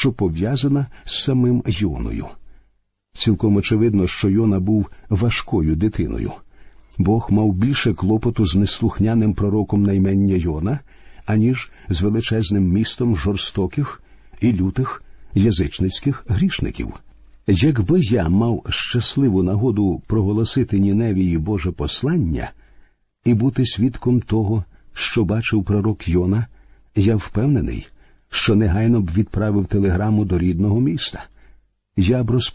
що пов'язана з самим Йоною. Цілком очевидно, що Йона був важкою дитиною. Бог мав більше клопоту з неслухняним пророком на ім'я Йона, аніж з величезним містом жорстоких і лютих язичницьких грішників. Якби я мав щасливу нагоду проголосити Ніневії Боже послання і бути свідком того, що бачив пророк Йона, я впевнений, що негайно б відправив телеграму до рідного міста. Я б